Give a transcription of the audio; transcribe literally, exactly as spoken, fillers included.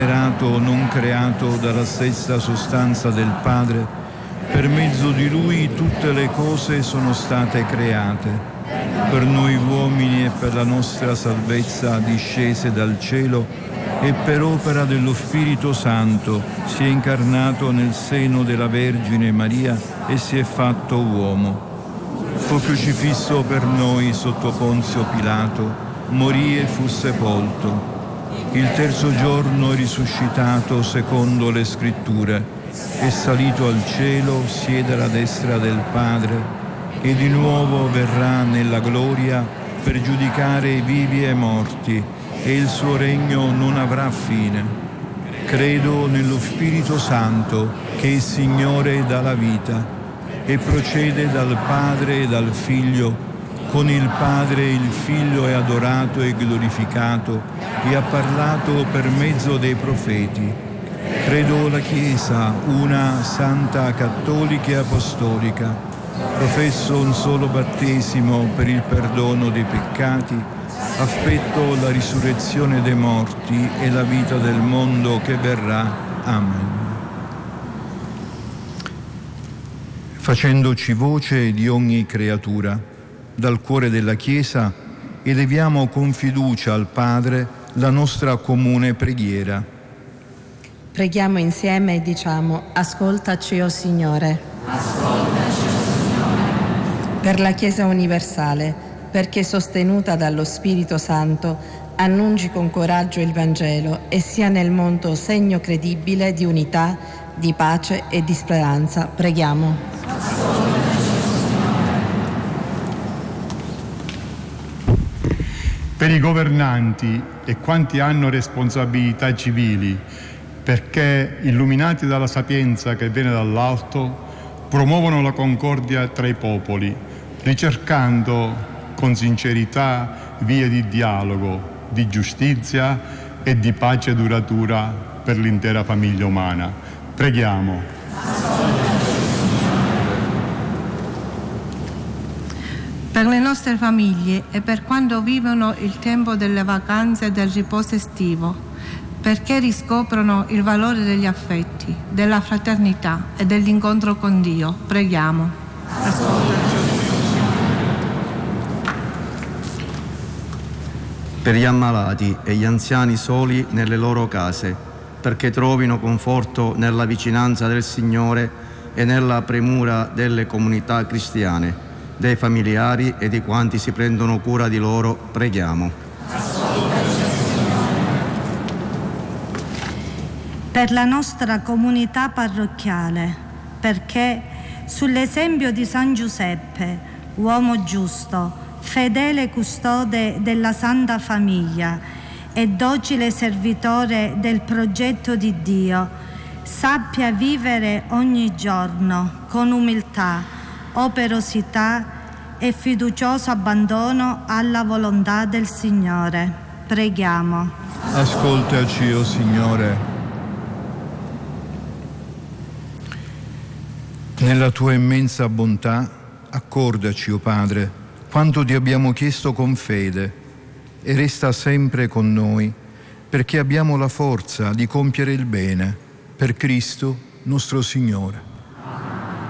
non creato dalla stessa sostanza del Padre, per mezzo di Lui tutte le cose sono state create, per noi uomini e per la nostra salvezza discese dal cielo, e per opera dello Spirito Santo si è incarnato nel seno della Vergine Maria e si è fatto uomo. Fu crocifisso per noi sotto Ponzio Pilato, morì e fu sepolto. Il terzo giorno è risuscitato secondo le Scritture, è salito al cielo, siede alla destra del Padre e di nuovo verrà nella gloria per giudicare i vivi e i morti, e il suo regno non avrà fine. Credo nello Spirito Santo, che è Signore e dà la vita, e procede dal Padre e dal Figlio. Con il Padre e il Figlio è adorato e glorificato e ha parlato per mezzo dei profeti. Credo la Chiesa, una santa, cattolica e apostolica. Professo un solo battesimo per il perdono dei peccati. Aspetto la risurrezione dei morti e la vita del mondo che verrà. Amen. Facendoci voce di ogni creatura, dal cuore della Chiesa eleviamo con fiducia al Padre la nostra comune preghiera. Preghiamo insieme e diciamo: ascoltaci, o Signore. Ascoltaci, o Signore. Per la Chiesa universale, perché sostenuta dallo Spirito Santo, annunci con coraggio il Vangelo e sia nel mondo segno credibile di unità, di pace e di speranza. Preghiamo. Per i governanti e quanti hanno responsabilità civili, perché, illuminati dalla sapienza che viene dall'alto, promuovono la concordia tra i popoli, ricercando con sincerità vie di dialogo, di giustizia e di pace duratura per l'intera famiglia umana. Preghiamo. Per le nostre famiglie e per quando vivono il tempo delle vacanze e del riposo estivo, perché riscoprono il valore degli affetti, della fraternità e dell'incontro con Dio. Preghiamo. Ascoltaci. Per gli ammalati e gli anziani soli nelle loro case, perché trovino conforto nella vicinanza del Signore e nella premura delle comunità cristiane, dei familiari e di quanti si prendono cura di loro. Preghiamo. Per la nostra comunità parrocchiale, perché sull'esempio di San Giuseppe, uomo giusto, fedele custode della Santa Famiglia e docile servitore del progetto di Dio, sappia vivere ogni giorno con umiltà, operosità e fiducioso abbandono alla volontà del Signore. Preghiamo. Ascoltaci, o Signore. Nella tua immensa bontà, accordaci, o Padre, quanto ti abbiamo chiesto con fede, e resta sempre con noi, perché abbiamo la forza di compiere il bene, per Cristo nostro Signore.